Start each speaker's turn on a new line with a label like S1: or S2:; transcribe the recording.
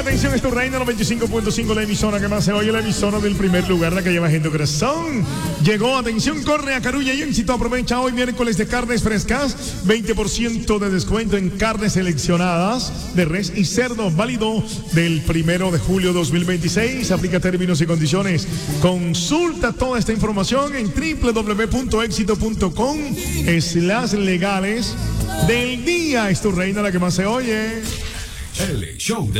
S1: atención, es tu reina 95.5, la emisora que más se oye, la emisora del primer lugar, la que lleva gente corazón. Llegó, atención, corre a Carulla y éxito. Aprovecha hoy miércoles de carnes frescas, 20% de descuento en carnes seleccionadas de res y cerdo, válido del 1 de julio 2026. Aplica términos y condiciones. Consulta toda esta información en www.exito.com/legales del día. Es tu reina la que más se oye.
S2: El show de